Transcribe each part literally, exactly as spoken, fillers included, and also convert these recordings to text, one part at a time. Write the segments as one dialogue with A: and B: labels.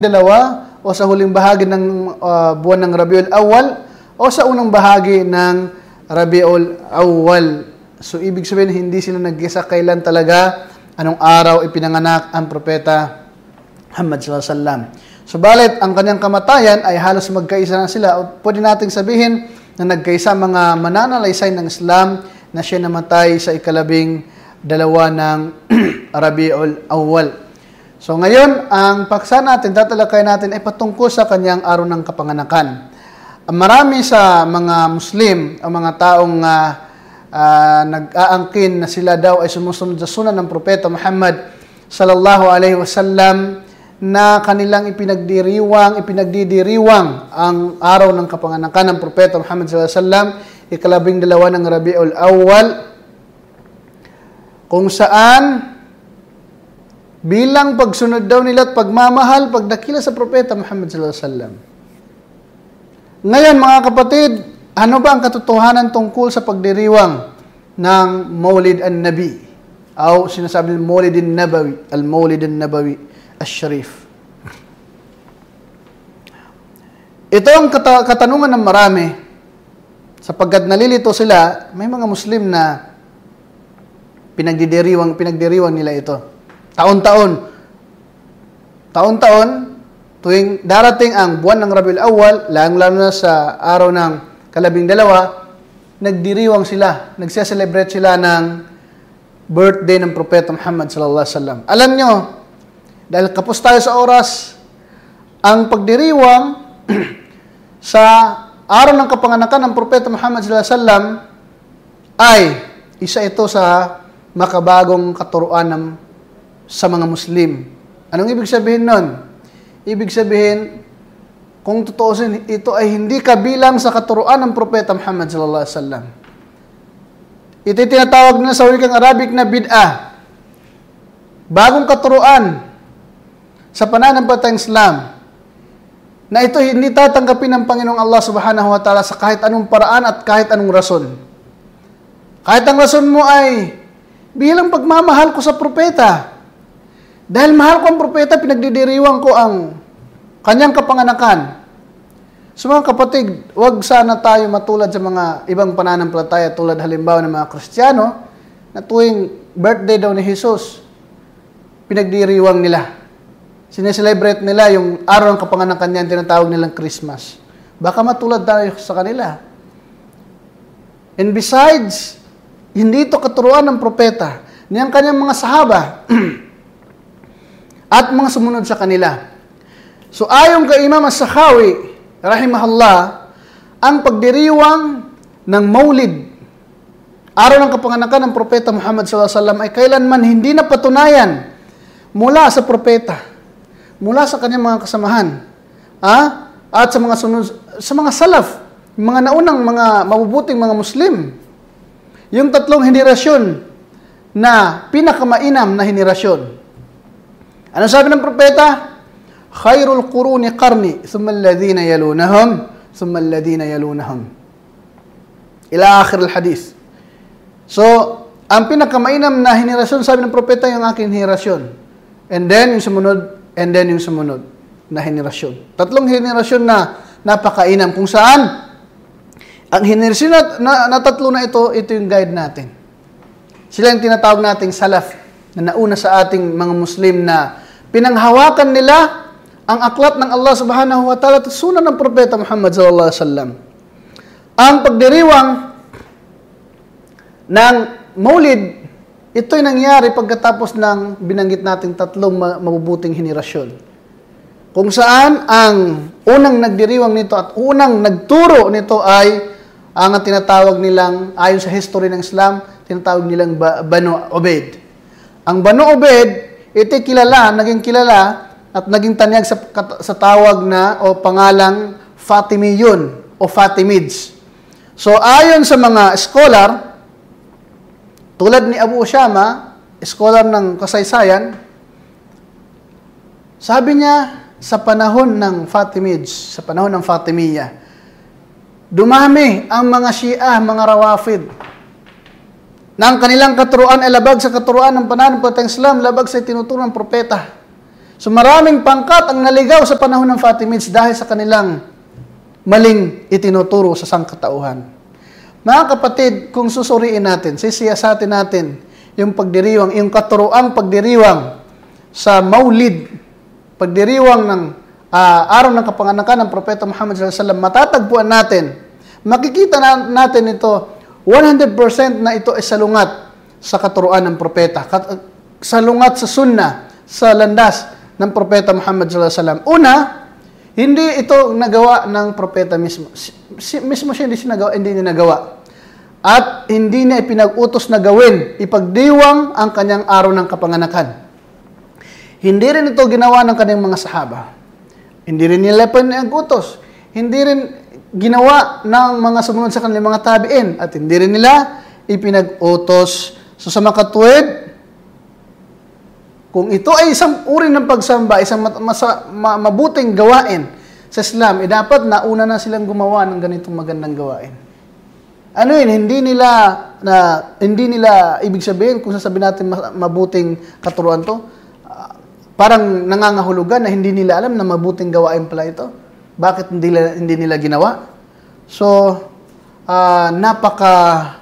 A: dalawa o sa huling bahagi ng uh, buwan ng Rabiul Awwal o sa unang bahagi ng Rabiul Awwal. So, ibig sabihin, hindi sila nag-isa kailan talaga, anong araw ipinanganak ang propeta Muhammad sallallahu alaihi wasallam. Subalit, ang kanyang kamatayan ay halos magkaisa na sila. O pwede nating sabihin na nagkaisa mga mananalaysay ng Islam na siya namatay sa ikalabing dalawa ng Rabiul Awwal. So ngayon, ang paksa natin, tatalakay natin ay patungkol sa kanyang araw ng kapanganakan. Marami sa mga Muslim, o mga taong uh, uh, nag-aangkin na sila daw ay sumusunod sa sunan ng propeta Muhammad sallallahu alaihi wasallam na kanilang ipinagdiriwang, ipinagdidiriwang ang araw ng kapanganakan ng propeta Muhammad sallallahu alaihi wasallam, ikalabing dalawa ng Rabiul Awwal, kung saan bilang pagsunod daw nila at pagmamahal, pagdakila sa propeta Muhammad sallallahu alaihi wasallam. Ngayon mga kapatid, ano ba ang katotohanan tungkol sa pagdiriwang ng Maulid an-Nabi? O sinasabi ng Maulid an-Nabawi, al-Maulid an-Nabawi al-Sharif. Ito ang kata- katanungan ng marami, sapagkat nalilito sila, may mga Muslim na pinagdidiriwang, pinagdiriwang nila ito. Taon-taon, taon-taon, tuwing darating ang buwan ng Rabiul Awwal, lalong-lalo na sa araw ng kalabing dalawa, nagdiriwang sila, nagse-celebrate sila ng birthday ng propeta Muhammad sallallahu alaihi wasallam. Alam nyo, dahil kapos tayo sa oras, ang pagdiriwang sa araw ng kapanganakan ng propeta Muhammad sallallahu alaihi wasallam ay isa ito sa makabagong katuruan ng sa mga Muslim. Anong ibig sabihin nun? Ibig sabihin, kung tutuusin, ito ay hindi kabilang sa katuruan ng propeta Muhammad sallallahu alaihi wasallam. Ito ay tinatawag na sa wikang Arabic na bid'ah. Bagong katuruan sa pananampalatayang Islam na ito hindi tatanggapin ng Panginoong Allah subhanahu wa ta'ala sa kahit anong paraan at kahit anong rason. Kahit ang rason mo ay bilang pagmamahal ko sa propeta. Dahil mahal ko ang propeta, pinagdidiriwang ko ang kanyang kapanganakan. So mga kapatid, huwag sana tayo matulad sa mga ibang pananampalataya tulad halimbawa ng mga Kristiyano na tuwing birthday daw ni Jesus, pinagdiriwang nila. Sineselebrate nila yung araw ng kapanganakan niya, tinatawag nilang Christmas. Baka matulad tayo sa kanila. And besides, hindi ito katuruan ng propeta, niyang kanyang mga sahaba, at mga sumunod sa kanila. So ayon kay Imam As-Sakhawi, rahimahullah, ang pagdiriwang ng Maulid, araw ng kapanganakan ng propeta Muhammad sallallahu alaihi wasallam, ay kailanman hindi na patunayan mula sa propeta, mula sa kanyang mga kasamahan, ah, at sa mga sunod, sa mga salaf, mga naunang mga mabubuting mga Muslim. Yung tatlong henerasyon na pinakamainam na henerasyon. Ano sabi ng propeta? Khairul quruni qarni, thumma alladhina yalunahum, thumma alladhina yalunahum. Ila akhir al-hadith. So, ang pinakamainam na henerasyon, sabi ng propeta, yung aking henerasyon. And then, yung sumunod, and then yung sumunod na henerasyon. Tatlong henerasyon na napakainam. Kung saan, ang henerasyon na, na, na tatlo na ito, ito yung guide natin. Sila yung tinatawag nating salaf, na nauna sa ating mga Muslim na pinanghawakan nila ang aklat ng Allah subhanahu wa ta'ala at sunan ng propeta Muhammad sallallahu alaihi wasallam. Ang pagdiriwang ng Maulid, ito'y nangyari pagkatapos ng binanggit nating tatlong mabubuting henerasyon. Kung saan ang unang nagdiriwang nito at unang nagturo nito ay ang tinatawag nilang, ayon sa history ng Islam, tinatawag nilang Banu Ubayd. Ang Banu Ubayd, ito kilala, naging kilala at naging tanyag sa, sa tawag na o pangalang Fatimiyun o Fatimids. So ayon sa mga scholar, tulad ni Abu Ushama, scholar ng kasaysayan, sabi niya sa panahon ng Fatimids, sa panahon ng Fatimiyya, dumami ang mga Shia, mga Rawafid, na ang kanilang katuruan ay labag sa katuruan ng pananampalatayang Islam, labag sa tinuturo ng propeta. So maraming pangkat ang naligaw sa panahon ng Fatimids dahil sa kanilang maling itinuturo sa sangkatauhan. Mga kapatid, kung susuriin natin, sisiyasatin natin yung pagdiriwang, yung katuroang pagdiriwang sa Maulid, pagdiriwang ng uh, araw ng kapanganakan ng Propeta Muhammad sallallahu alaihi wasallam, matatagpuan natin, makikita na, natin ito, one hundred percent na ito ay salungat sa katuroan ng Propeta, salungat sa sunnah, sa landas ng Propeta Muhammad sallallahu alaihi wasallam. Una, hindi ito nagawa ng Propeta mismo. Si, mismo siya hindi siya nagawa, hindi niya nagawa. At hindi niya ipinag-utos na gawin, ipagdiwang ang kanyang araw ng kapanganakan. Hindi rin ito ginawa ng kanyang mga sahaba. Hindi rin nila pinag-utos. Hindi rin ginawa ng mga sumunod sa kanilang mga tabiin. At hindi rin nila ipinag-utos. So sa makatuwid, kung ito ay isang uri ng pagsamba, isang masa, ma, mabuting gawain sa Islam, eh dapat nauna na silang gumawa ng ganitong magandang gawain. Ano yun, hindi nila, na, hindi nila, ibig sabihin, kung sasabihin natin mabuting katuruan to, uh, parang nangangahulugan na hindi nila alam na mabuting gawain pala ito. Bakit hindi nila, hindi nila ginawa? So, uh, napaka,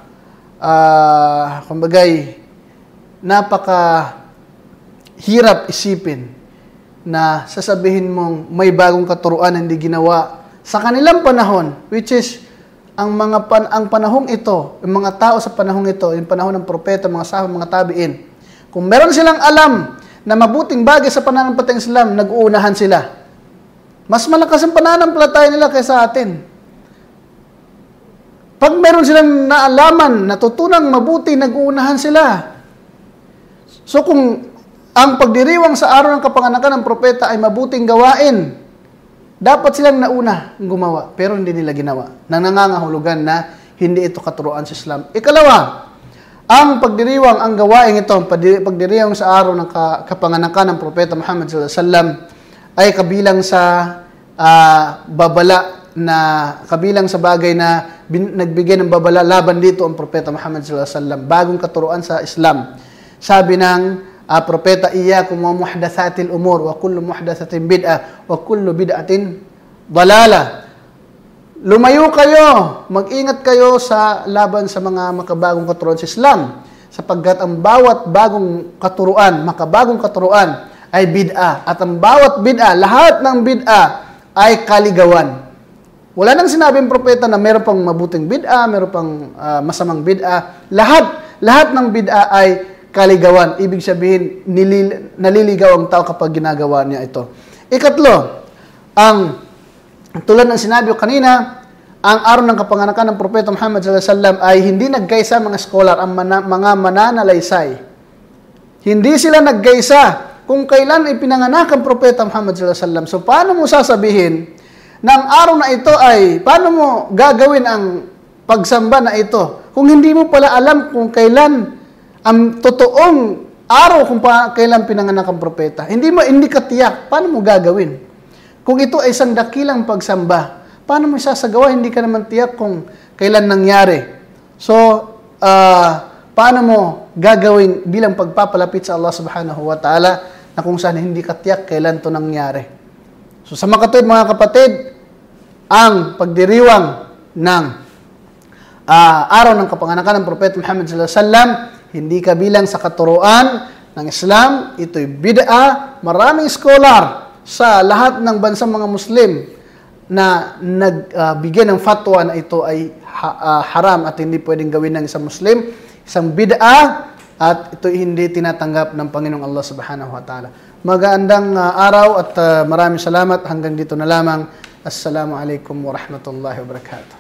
A: uh, kumbagay, napaka, hirap isipin na sasabihin mong may bagong katuruan na hindi ginawa sa kanilang panahon, which is ang mga pan, ang panahong ito, yung mga tao sa panahong ito, yung panahon ng propeta, mga sahaba, mga tabiin. Kung meron silang alam na mabuting bagay sa pananampalatayang Islam, nag-uunahan sila. Mas malakas ang pananampalataya nila kaysa atin. Pag meron silang naalaman, natutunang mabuti, nag-uunahan sila. So kung ang pagdiriwang sa araw ng kapanganakan ng propeta ay mabuting gawain, dapat silang nauna gumawa, pero hindi nila ginawa. Nang nangangahulugan na hindi ito katuruan sa Islam. Ikalawa, ang pagdiriwang, ang gawain ito, pagdiriwang sa araw ng kapanganakan ng propeta Muhammad sallallahu alaihi wasallam ay kabilang sa uh, babala na, kabilang sa bagay na bin, nagbigay ng babala laban dito ang propeta Muhammad sallallahu alaihi wasallam, bagong katuruan sa Islam. Sabi ng Uh, propeta, iyyakum wa muhdatsatil umur wa kullu muhdatsatin bid'ah wa kullu bid'atin dalala. Lumayo kayo, mag-ingat kayo sa laban sa mga makabagong katuruan sa Islam, sapagkat ang bawat bagong katuruan, makabagong katuruan ay bid'ah, at ang bawat bid'ah, lahat ng bid'ah ay kaligawan. Wala nang sinabing propeta na meron pang mabuting bid'ah, meron pang uh, masamang bid'ah. Lahat, lahat ng bid'ah ay kaligawan. Ibig sabihin, nilil, naliligaw ang tao kapag ginagawa niya ito. Ikatlo, ang tulad ng sinabi ko kanina, ang araw ng kapanganakan ng Propeta Muhammad sallallahu alaihi wasallam ay hindi nagkaisa mga scholar, ang mana, mga mananalaysay. Hindi sila nagkaisa kung kailan ay pinanganak ang Propeta Muhammad sallallahu alaihi wasallam. So, paano mo sasabihin na ang araw na ito ay, paano mo gagawin ang pagsamba na ito kung hindi mo pala alam kung kailan ang totoong araw kung pa, kailan pinanganak ang propeta. Hindi mo, hindi ka tiyak. Paano mo gagawin? Kung ito ay isang dakilang pagsamba, paano mo sasagawa? Hindi ka naman tiyak kung kailan nangyari. So, uh, paano mo gagawin bilang pagpapalapit sa Allah subhanahu wa ta'ala na kung saan hindi ka tiyak kailan ito nangyari? So, sa makatuwid mga kapatid, ang pagdiriwang ng uh, araw ng kapanganakan ng Propeta Muhammad sallallahu alaihi wasallam hindi kabilang sa katuruan ng Islam, ito'y bid'ah. Maraming scholar sa lahat ng bansang mga Muslim na nagbigay uh, ng fatwa na ito ay ha, uh, haram at hindi pwedeng gawin ng isang Muslim, isang bid'ah, at ito hindi tinatanggap ng Panginoong Allah subhanahu wa ta'ala. Magandang uh, araw at uh, maraming salamat. Hanggang dito na lamang. Assalamu alaikum wa rahmatullahi wa barakatuh.